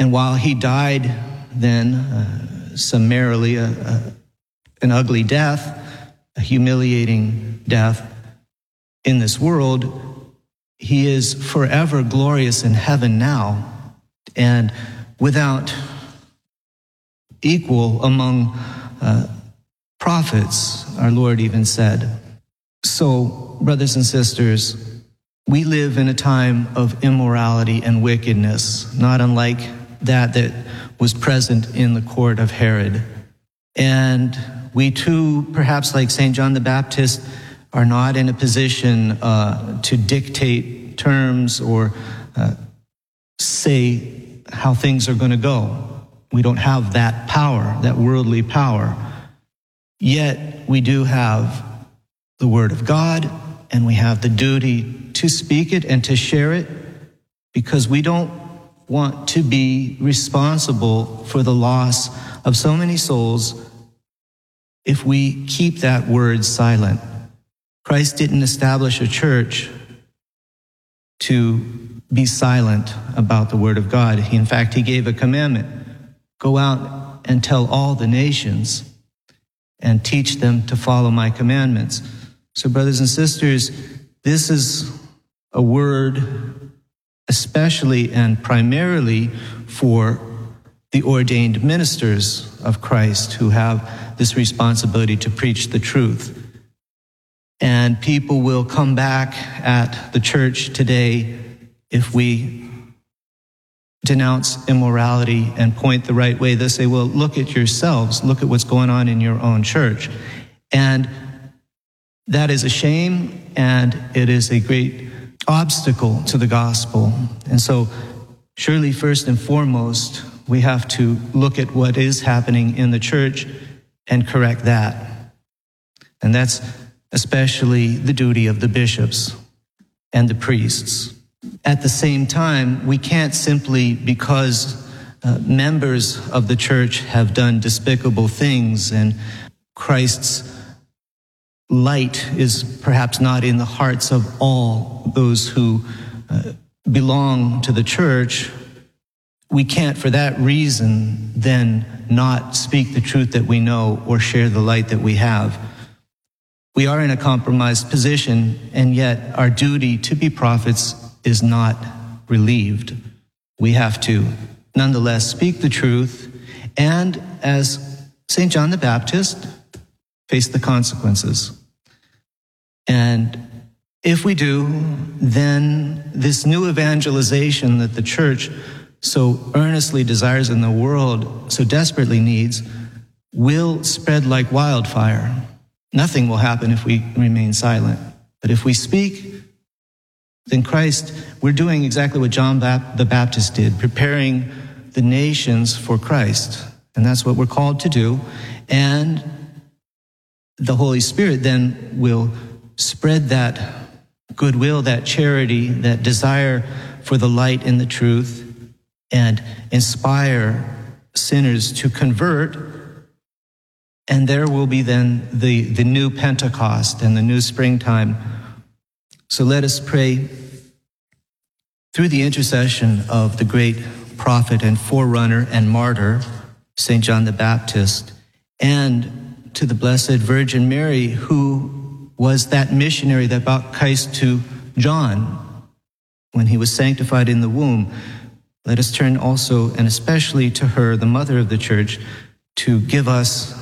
And while he died then summarily, an ugly death, a humiliating death in this world, he is forever glorious in heaven now and without equal among prophets, our Lord even said. So, brothers and sisters, we live in a time of immorality and wickedness, not unlike that was present in the court of Herod. And we too, perhaps like St. John the Baptist, are not in a position to dictate terms or say how things are going to go. We don't have that power, that worldly power. Yet we do have the Word of God, and we have the duty to speak it and to share it, because we don't want to be responsible for the loss of so many souls if we keep that word silent. Christ didn't establish a church to be silent about the Word of God. In fact, he gave a commandment: go out and tell all the nations and teach them to follow my commandments. So, brothers and sisters, this is a word especially and primarily for the ordained ministers of Christ who have this responsibility to preach the truth. And people will come back at the church today if we denounce immorality and point the right way. They'll say, well, look at yourselves. Look at what's going on in your own church. And that is a shame, and it is a great obstacle to the gospel. And so, surely, first and foremost, we have to look at what is happening in the church and correct that. And that's especially the duty of the bishops and the priests. At the same time, we can't simply, because members of the church have done despicable things and Christ's light is perhaps not in the hearts of all those who belong to the church, we can't for that reason then not speak the truth that we know or share the light that we have. We are in a compromised position, and yet our duty to be prophets is not relieved. We have to nonetheless speak the truth, and as St. John the Baptist, face the consequences. And if we do, then this new evangelization that the church so earnestly desires in the world, so desperately needs, will spread like wildfire. Nothing will happen if we remain silent. But if we speak, then Christ, we're doing exactly what John the Baptist did, preparing the nations for Christ. And that's what we're called to do. And the Holy Spirit then will spread that goodwill, that charity, that desire for the light and the truth, and inspire sinners to convert. And there will be then the new Pentecost and the new springtime. So let us pray through the intercession of the great prophet and forerunner and martyr, St. John the Baptist, and to the Blessed Virgin Mary, who was that missionary that brought Christ to John when he was sanctified in the womb. Let us turn also and especially to her, the mother of the church, to give us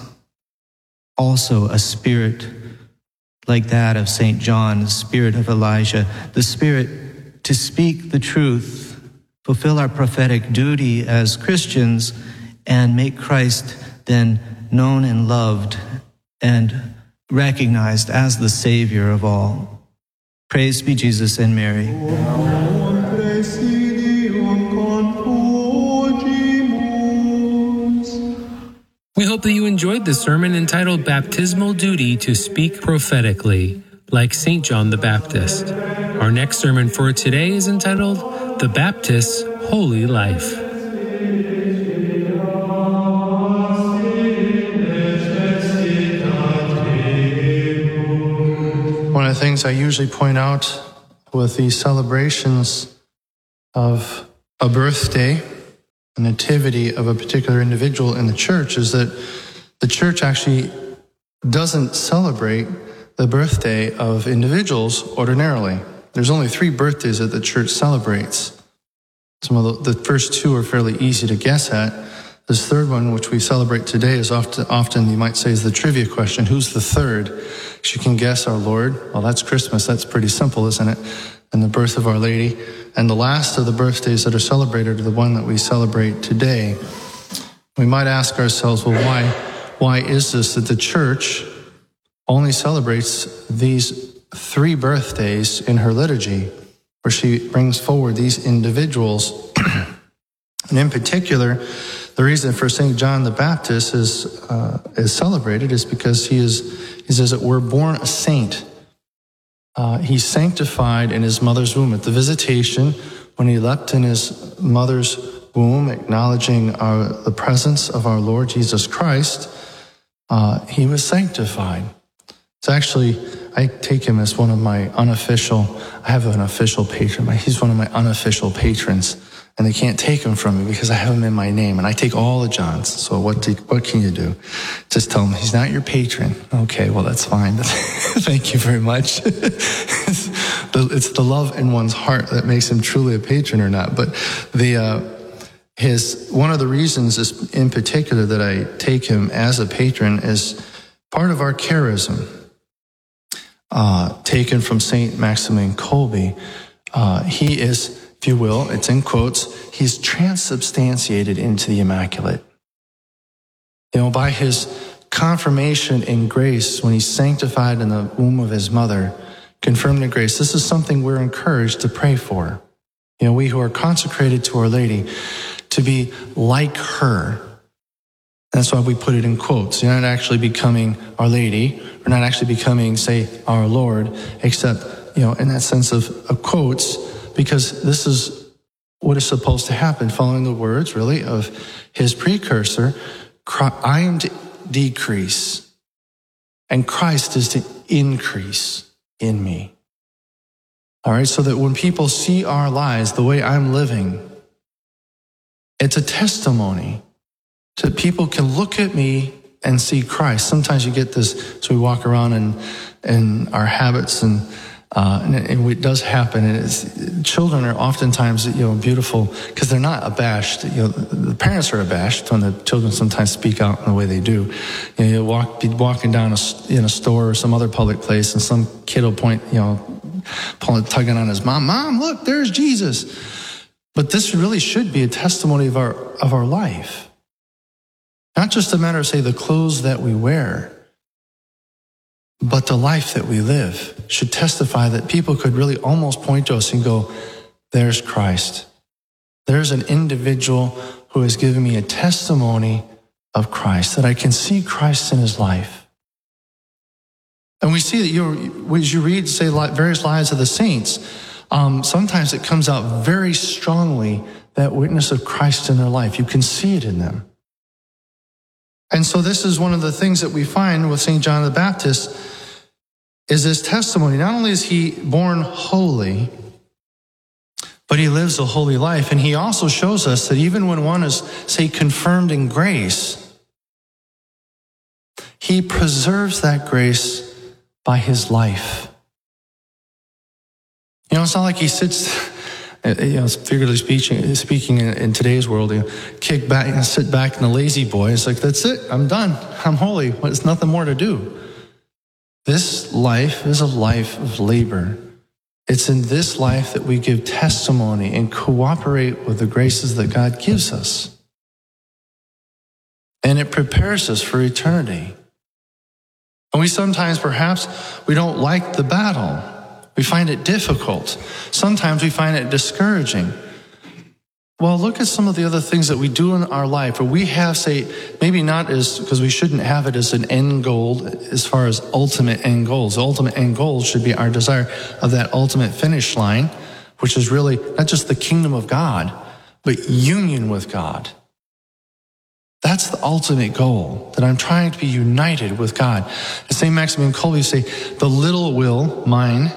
also a spirit like that of St. John, the spirit of Elijah, the spirit to speak the truth, fulfill our prophetic duty as Christians, and make Christ then known and loved and recognized as the Savior of all. Praise be Jesus and Mary. We hope that you enjoyed this sermon entitled Baptismal Duty to Speak Prophetically, like St. John the Baptist. Our next sermon for today is entitled The Baptist's Holy Life. One of the things I usually point out with these celebrations of a birthday nativity of a particular individual in the church is that the church actually doesn't celebrate the birthday of individuals ordinarily. There's only 3 birthdays that the church celebrates. Some of the first 2 are fairly easy to guess at. This third one, which we celebrate today, is often you might say is the trivia question. Who's the third? You can guess our Lord. Well, that's Christmas. That's pretty simple, isn't it? And the birth of Our Lady. And the last of the birthdays that are celebrated are the one that we celebrate today. We might ask ourselves, well, why is this that the church only celebrates these 3 birthdays in her liturgy, where she brings forward these individuals? And in particular, the reason for St. John the Baptist is celebrated is because he's as it were born a saint. He's sanctified in his mother's womb. At the visitation, when he leapt in his mother's womb, acknowledging the presence of our Lord Jesus Christ, he was sanctified. It's actually, I take him as one of my I have an official patron. He's one of my unofficial patrons. And they can't take him from me because I have him in my name. And I take all the Johns. So what can you do? Just tell him he's not your patron. Okay, well, that's fine. Thank you very much. It's the love in one's heart that makes him truly a patron or not. But one of the reasons is, in particular, that I take him as a patron is part of our charism, taken from St. Maximilian Kolbe. He is, if you will, it's in quotes, he's transubstantiated into the Immaculate. By his confirmation in grace, when he's sanctified in the womb of his mother, confirmed in grace, this is something we're encouraged to pray for. We who are consecrated to Our Lady, to be like her. That's why we put it in quotes. You're not actually becoming Our Lady. We're not actually becoming, say, our Lord, except, in that sense of quotes, because this is what is supposed to happen, following the words, really, of his precursor. I am to decrease, and Christ is to increase in me. All right, so that when people see our lives, the way I'm living, it's a testimony that people can look at me and see Christ. Sometimes you get this, so we walk around in our habits and it does happen. And children are oftentimes, beautiful because they're not abashed. The parents are abashed when the children sometimes speak out in the way they do. You'll be walking down in a store or some other public place, and some kid will point, tugging on his mom. Mom, look, there's Jesus. But this really should be a testimony of our life, not just a matter of, say, the clothes that we wear, but the life that we live should testify that people could really almost point to us and go, there's Christ. There's an individual who has given me a testimony of Christ, that I can see Christ in his life. And we see that as you read, say, various lives of the saints, sometimes it comes out very strongly, that witness of Christ in their life. You can see it in them. And so this is one of the things that we find with St. John the Baptist, is this testimony. Not only is he born holy, but he lives a holy life. And he also shows us that even when one is, say, confirmed in grace, he preserves that grace by his life. It's not like he sits, figuratively speaking in today's world, kick back, sit back in the lazy boy. It's like, that's it, I'm done, I'm holy, there's nothing more to do. This life is a life of labor. It's in this life that we give testimony and cooperate with the graces that God gives us. And it prepares us for eternity. And we sometimes, perhaps, we don't like the battle. We find it difficult. Sometimes we find it discouraging. Well, look at some of the other things that we do in our life where we have, say, maybe not as, because we shouldn't have it as an end goal as far as ultimate end goals. The ultimate end goal should be our desire of that ultimate finish line, which is really not just the kingdom of God, but union with God. That's the ultimate goal, that I'm trying to be united with God. As St. Maximilian Kolbe say, the little will, mine,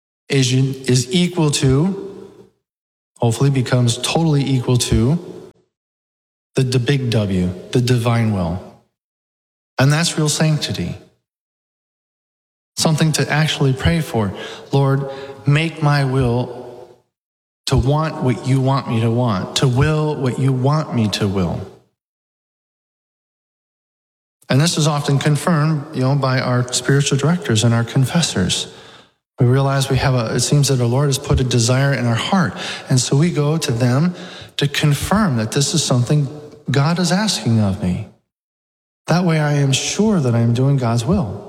is equal to, hopefully becomes totally equal to, the big W, the divine will. And that's real sanctity. Something to actually pray for. Lord, make my will to want what you want me to want, to will what you want me to will. And this is often confirmed, by our spiritual directors and our confessors. We realize it seems that the Lord has put a desire in our heart. And so we go to them to confirm that this is something God is asking of me. That way I am sure that I am doing God's will.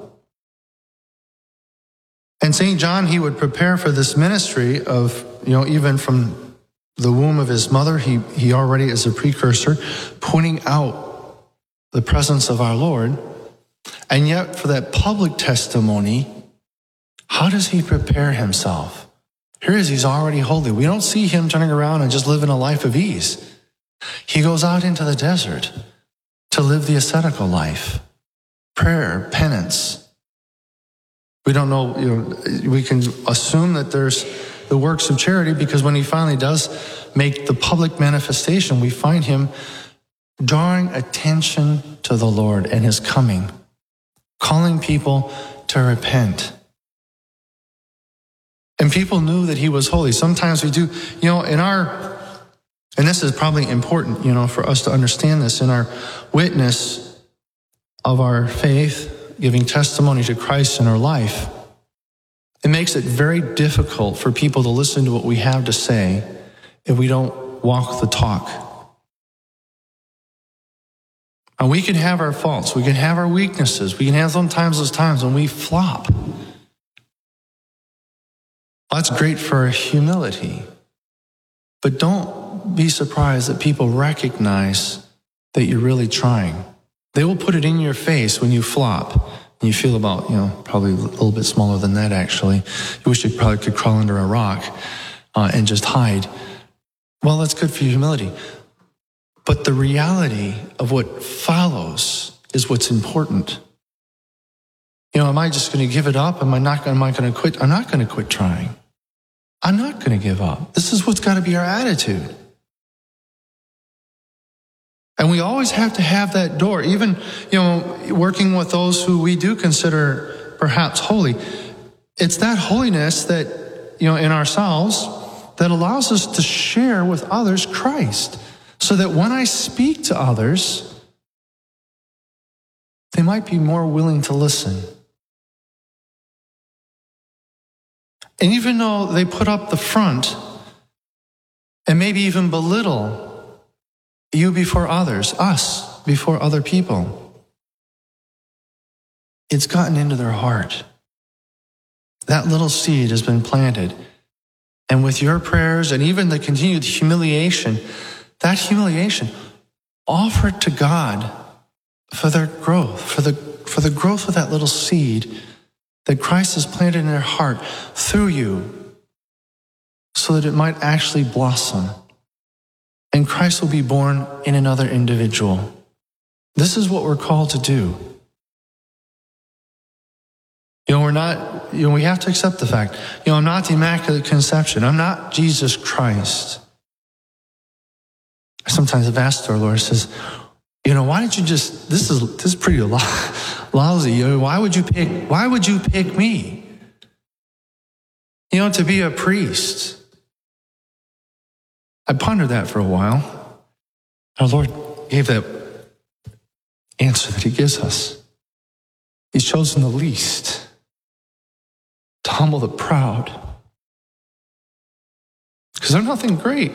And St. John, he would prepare for this ministry of, even from the womb of his mother, he already is a precursor, pointing out the presence of our Lord. And yet for that public testimony, how does he prepare himself? Here he's already holy. We don't see him turning around and just living a life of ease. He goes out into the desert to live the ascetical life, prayer, penance. We don't know, we can assume that there's the works of charity, because when he finally does make the public manifestation, we find him drawing attention to the Lord and his coming, calling people to repent. And people knew that he was holy. Sometimes we do, and this is probably important, for us to understand this in our witness of our faith, giving testimony to Christ in our life. It makes it very difficult for people to listen to what we have to say if we don't walk the talk. And we can have our faults. We can have our weaknesses. We can have sometimes those times when we flop. That's great for humility. But don't be surprised that people recognize that you're really trying. They will put it in your face when you flop. And you feel about, probably a little bit smaller than that, actually. You wish you probably could crawl under a rock and just hide. Well, that's good for your humility. But the reality of what follows is what's important. Am I just going to give it up? Am I going to quit? I'm not going to quit trying. I'm not going to give up. This is what's got to be our attitude. And we always have to have that door, even, working with those who we do consider perhaps holy. It's that holiness that, in ourselves that allows us to share with others Christ, so that when I speak to others, they might be more willing to listen. And even though they put up the front and maybe even belittle you before others, us before other people, it's gotten into their heart. That little seed has been planted. And with your prayers and even the continued humiliation, that humiliation, offer it to God for their growth, for the growth of that little seed that Christ has planted in their heart through you, so that it might actually blossom. And Christ will be born in another individual. This is what we're called to do. We have to accept the fact, I'm not the Immaculate Conception. I'm not Jesus Christ. Sometimes I've asked our Lord, says, why did you just, this is pretty lousy. Why would you pick me? To be a priest. I pondered that for a while. Our Lord gave that answer that he gives us. He's chosen the least to humble the proud. Because they're nothing great.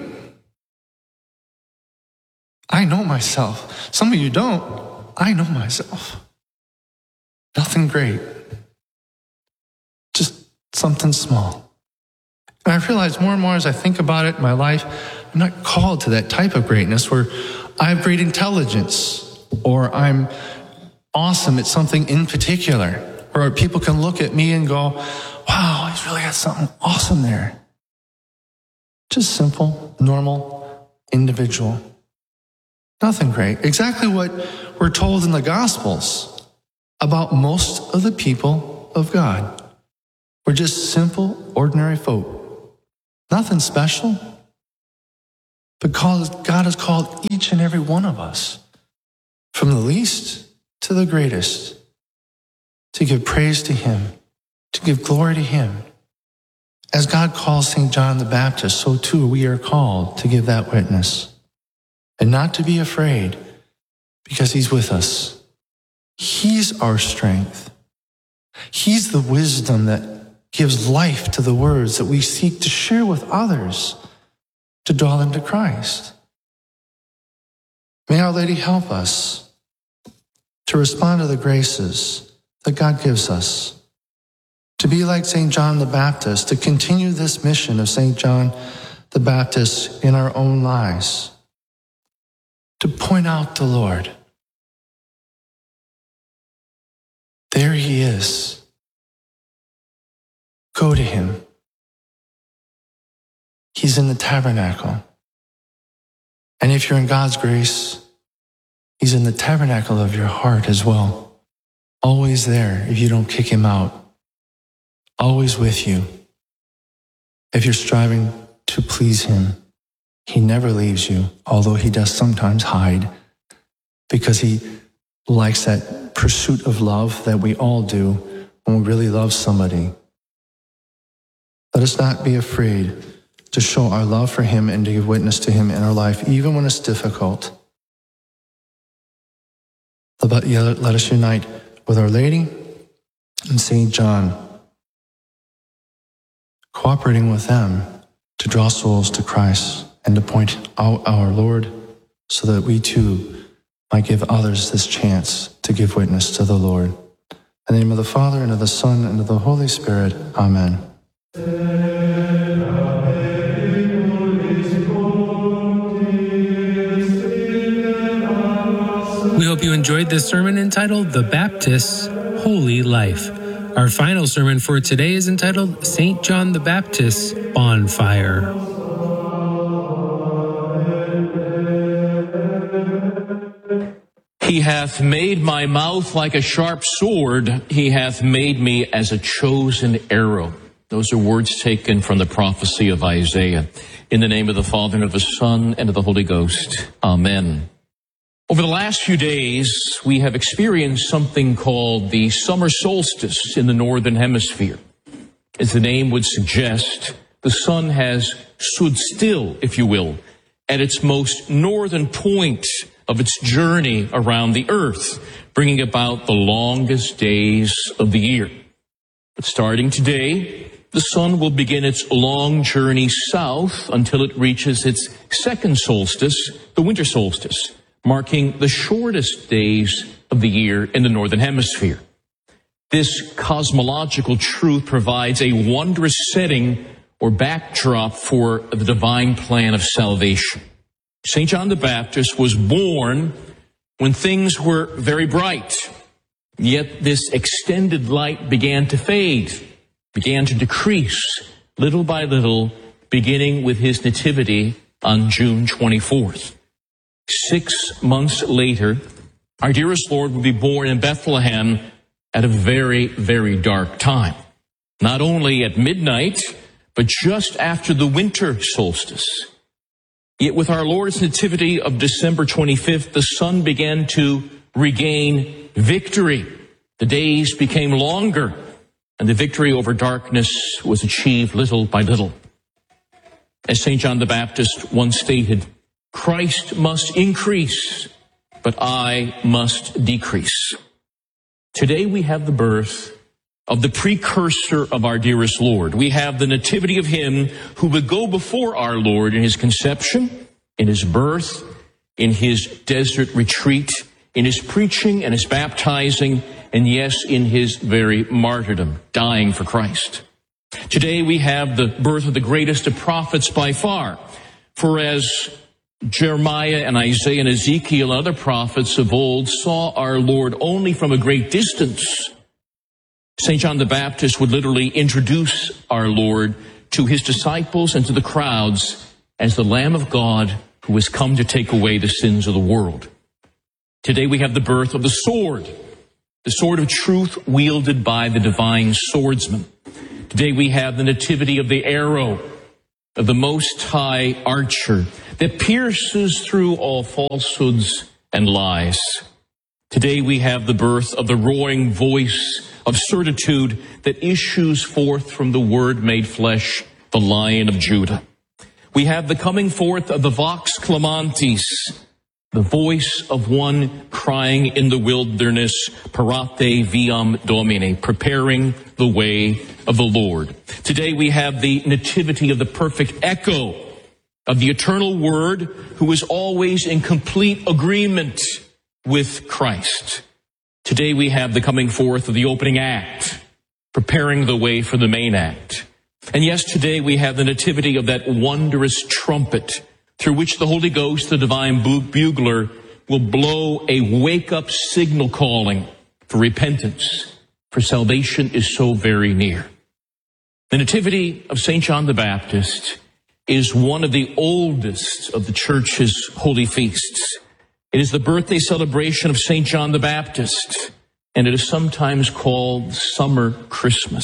I know myself. Some of you don't. I know myself. Nothing great. Just something small. And I realize more and more as I think about it in my life, I'm not called to that type of greatness where I have great intelligence or I'm awesome at something in particular, or people can look at me and go, wow, he's really got something awesome there. Just simple, normal, individual. Nothing great. Exactly what we're told in the Gospels about most of the people of God. We're just simple, ordinary folk. Nothing special. But God has called each and every one of us, from the least to the greatest, to give praise to him, to give glory to him. As God calls St. John the Baptist, so too we are called to give that witness. And not to be afraid, because he's with us. He's our strength. He's the wisdom that gives life to the words that we seek to share with others to draw them to Christ. May Our Lady help us to respond to the graces that God gives us, to be like St. John the Baptist, to continue this mission of St. John the Baptist in our own lives, to point out the Lord. There he is. Go to him. He's in the tabernacle. And if you're in God's grace, he's in the tabernacle of your heart as well. Always there if you don't kick him out. Always with you. If you're striving to please him, he never leaves you, although he does sometimes hide, because he likes that pursuit of love that we all do when we really love somebody. Let us not be afraid to show our love for him and to give witness to him in our life, even when it's difficult. Let us unite with Our Lady and St. John, cooperating with them to draw souls to Christ and to point out our Lord, so that we too might give others this chance to give witness to the Lord. In the name of the Father, and of the Son, and of the Holy Spirit. Amen. We hope you enjoyed this sermon entitled The Baptist's Holy Life. Our final sermon for today is entitled St. John the Baptist's Bonfire. He hath made my mouth like a sharp sword. He hath made me as a chosen arrow. Those are words taken from the prophecy of Isaiah. In the name of the Father, and of the Son, and of the Holy Ghost. Amen. Over the last few days, we have experienced something called the summer solstice in the Northern Hemisphere. As the name would suggest, the sun has stood still, if you will, at its most northern point of its journey around the earth, bringing about the longest days of the year. But starting today, the sun will begin its long journey south until it reaches its second solstice, the winter solstice, marking the shortest days of the year in the Northern Hemisphere. This cosmological truth provides a wondrous setting or backdrop for the divine plan of salvation. St. John the Baptist was born when things were very bright, yet this extended light began to fade, began to decrease little by little, beginning with his nativity on June 24th. 6 months later, our dearest Lord would be born in Bethlehem at a very, very dark time. Not only at midnight, but just after the winter solstice. Yet with our Lord's nativity of December 25th, the sun began to regain victory. The days became longer, and the victory over darkness was achieved little by little. As St. John the Baptist once stated, Christ must increase, but I must decrease. Today we have the birth of the precursor of our dearest Lord. We have the nativity of him who would go before our Lord in his conception, in his birth, in his desert retreat, in his preaching and his baptizing, and yes, in his very martyrdom, dying for Christ. Today we have the birth of the greatest of prophets by far. For as Jeremiah and Isaiah and Ezekiel and other prophets of old saw our Lord only from a great distance, St. John the Baptist would literally introduce our Lord to his disciples and to the crowds as the Lamb of God who has come to take away the sins of the world. Today we have the birth of the sword of truth wielded by the divine swordsman. Today we have the nativity of the arrow of the Most High archer that pierces through all falsehoods and lies. Today we have the birth of the roaring voice of certitude that issues forth from the Word made flesh, the Lion of Judah. We have the coming forth of the Vox Clamantis, the voice of one crying in the wilderness, Parate viam Domine, preparing the way of the Lord. Today we have the nativity of the perfect echo of the eternal Word, who is always in complete agreement with Christ. Today we have the coming forth of the opening act, preparing the way for the main act. And yes, today we have the nativity of that wondrous trumpet through which the Holy Ghost, the divine bugler, will blow a wake-up signal calling for repentance, for salvation is so very near. The nativity of St. John the Baptist is one of the oldest of the Church's holy feasts. It is the birthday celebration of St. John the Baptist, and it is sometimes called Summer Christmas.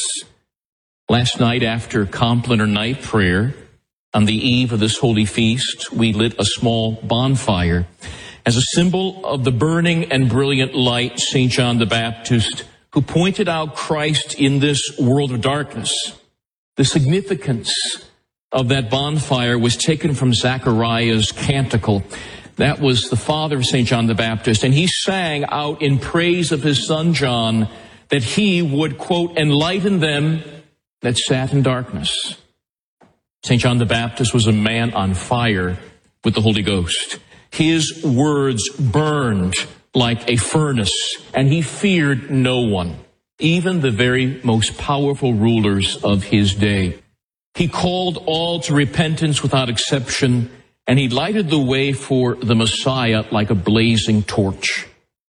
Last night after Compline or night prayer, on the eve of this holy feast, we lit a small bonfire as a symbol of the burning and brilliant light, St. John the Baptist, who pointed out Christ in this world of darkness. The significance of that bonfire was taken from Zechariah's canticle. That was the father of St. John the Baptist, and he sang out in praise of his son John that he would, quote, enlighten them that sat in darkness. St. John the Baptist was a man on fire with the Holy Ghost. His words burned like a furnace, and he feared no one, even the very most powerful rulers of his day. He called all to repentance without exception, and he lighted the way for the Messiah like a blazing torch.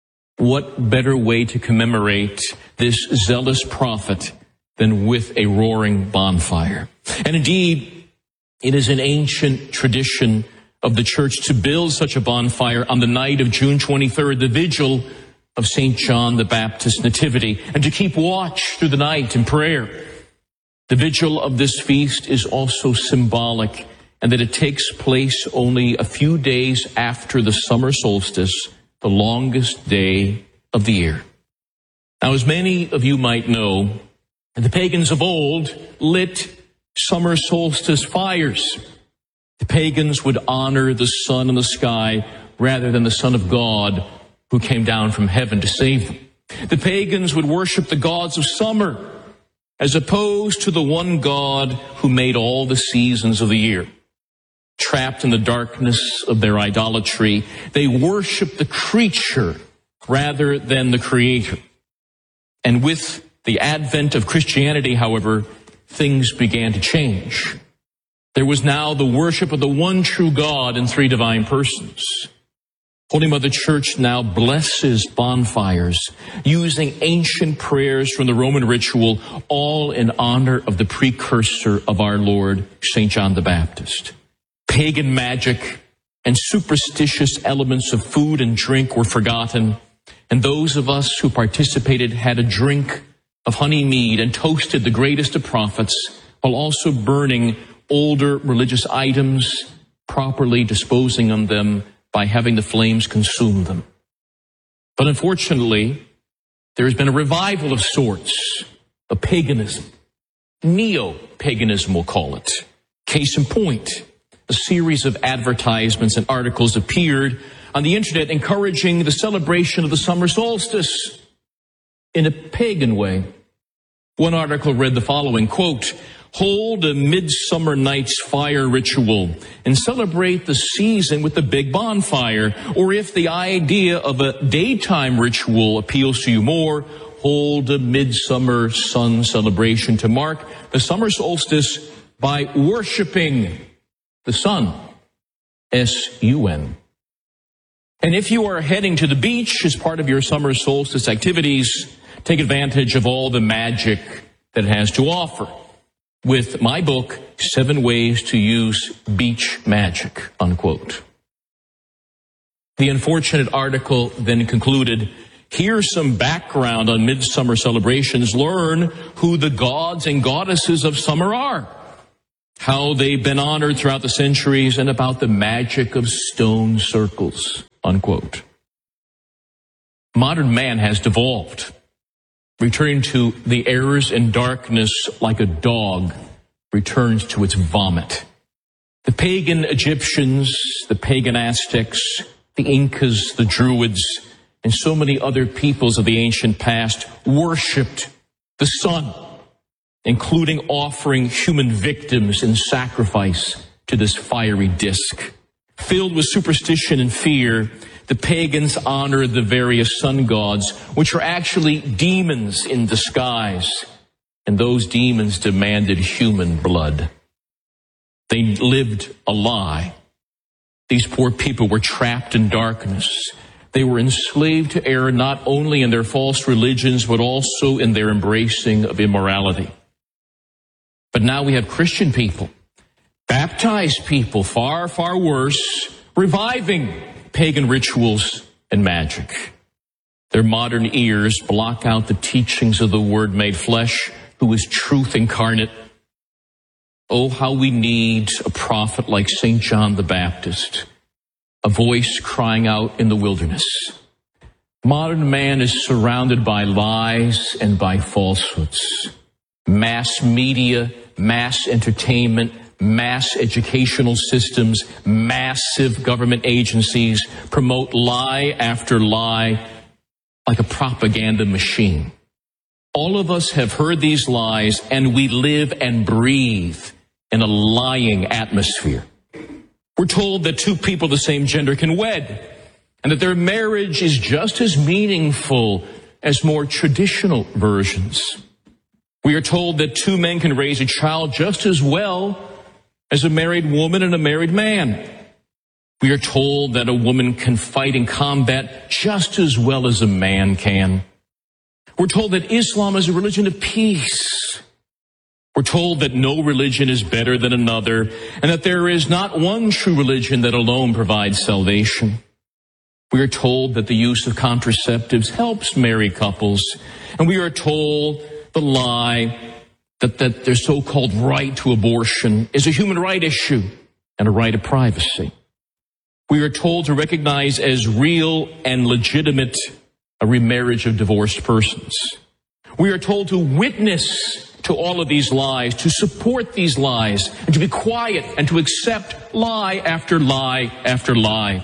What better way to commemorate this zealous prophet than with a roaring bonfire? And indeed, it is an ancient tradition of the Church to build such a bonfire on the night of June 23rd, the vigil of St. John the Baptist's nativity, and to keep watch through the night in prayer. The vigil of this feast is also symbolic, and that it takes place only a few days after the summer solstice, the longest day of the year. Now, as many of you might know, the pagans of old lit summer solstice fires. The pagans would honor the sun in the sky rather than the Son of God who came down from heaven to save them. The pagans would worship the gods of summer as opposed to the one God who made all the seasons of the year. Trapped in the darkness of their idolatry, they worshiped the creature rather than the Creator. And with the advent of Christianity, however, things began to change. There was now the worship of the one true God in three divine persons. Holy Mother Church now blesses bonfires using ancient prayers from the Roman ritual, all in honor of the precursor of our Lord, St. John the Baptist. Pagan magic and superstitious elements of food and drink were forgotten, and those of us who participated had a drink of honey mead and toasted the greatest of prophets, while also burning older religious items, properly disposing of them by having the flames consume them. But unfortunately, there has been a revival of sorts, of paganism. Neo-paganism, we'll call it. Case in point, a series of advertisements and articles appeared on the internet encouraging the celebration of the summer solstice in a pagan way. One article read the following, quote, hold a midsummer night's fire ritual and celebrate the season with the big bonfire. Or if the idea of a daytime ritual appeals to you more, hold a midsummer sun celebration to mark the summer solstice by worshiping the sun, S-U-N. And if you are heading to the beach as part of your summer solstice activities, take advantage of all the magic that it has to offer with my book, 7 Ways to Use Beach Magic, unquote. The unfortunate article then concluded, here's some background on midsummer celebrations. Learn who the gods and goddesses of summer are. how they've been honored throughout the centuries, and about the magic of stone circles, unquote. Modern man has devolved, returning to the errors and darkness like a dog returns to its vomit. The pagan Egyptians, the pagan Aztecs, the Incas, the Druids, and so many other peoples of the ancient past worshipped the sun, including offering human victims in sacrifice to this fiery disk. Filled with superstition and fear, the pagans honored the various sun gods, which are actually demons in disguise, and those demons demanded human blood. They lived a lie. These poor people were trapped in darkness. They were enslaved to error not only in their false religions, but also in their embracing of immorality. But now we have Christian people, baptized people, far, far worse, reviving pagan rituals and magic. Their modern ears block out the teachings of the Word made flesh, who is truth incarnate. Oh, how we need a prophet like St. John the Baptist, a voice crying out in the wilderness. Modern man is surrounded by lies and by falsehoods. Mass media, mass entertainment, mass educational systems, massive government agencies promote lie after lie like a propaganda machine. All of us have heard these lies, and we live and breathe in a lying atmosphere. We're told that two people of the same gender can wed, and that their marriage is just as meaningful as more traditional versions. We are told that two men can raise a child just as well as a married woman and a married man. We are told that a woman can fight in combat just as well as a man can. We're told that Islam is a religion of peace. We're told that no religion is better than another, and that there is not one true religion that alone provides salvation. We are told that the use of contraceptives helps married couples, and we are told the lie that their so-called right to abortion is a human right issue and a right of privacy. We are told to recognize as real and legitimate a remarriage of divorced persons. We are told to witness to all of these lies, to support these lies, and to be quiet and to accept lie after lie after lie.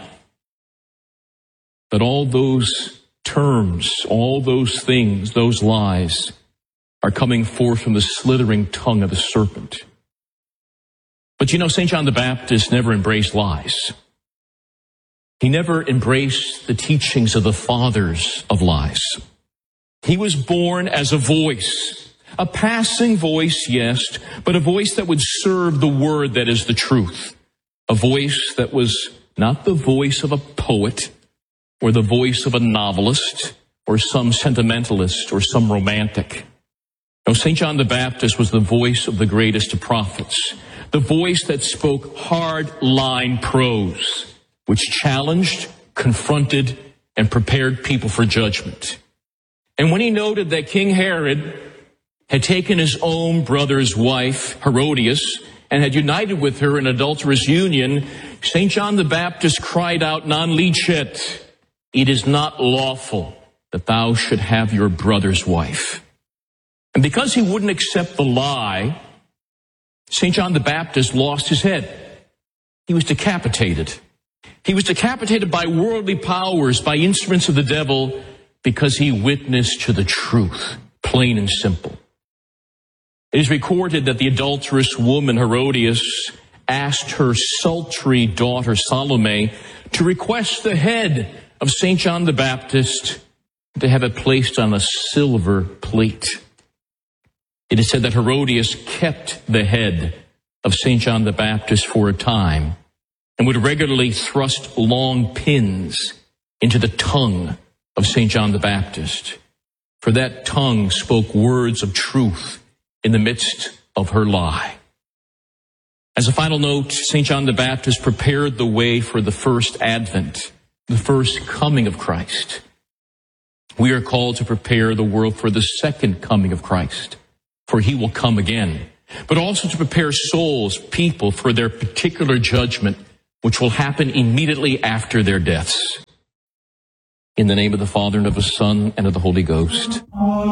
But all those terms, all those things, those lies are coming forth from the slithering tongue of the serpent. But you know, St. John the Baptist never embraced lies. He never embraced the teachings of the fathers of lies. He was born as a voice, a passing voice, yes, but a voice that would serve the word that is the truth. A voice that was not the voice of a poet or the voice of a novelist or some sentimentalist or some romantic. No, St. John the Baptist was the voice of the greatest of prophets, the voice that spoke hard-line prose, which challenged, confronted, and prepared people for judgment. And when he noted that King Herod had taken his own brother's wife, Herodias, and had united with her in adulterous union, St. John the Baptist cried out, "Non licet," it is not lawful that thou should have your brother's wife. And because he wouldn't accept the lie, St. John the Baptist lost his head. He was decapitated. He was decapitated by worldly powers, by instruments of the devil, because he witnessed to the truth, plain and simple. It is recorded that the adulterous woman Herodias asked her sultry daughter Salome to request the head of St. John the Baptist, to have it placed on a silver plate. It is said that Herodias kept the head of St. John the Baptist for a time and would regularly thrust long pins into the tongue of St. John the Baptist, for that tongue spoke words of truth in the midst of her lie. As a final note, St. John the Baptist prepared the way for the first advent, the first coming of Christ. We are called to prepare the world for the second coming of Christ, for he will come again. but also to prepare souls, people, for their particular judgment, which will happen immediately after their deaths. In the name of the Father, and of the Son, and of the Holy Ghost.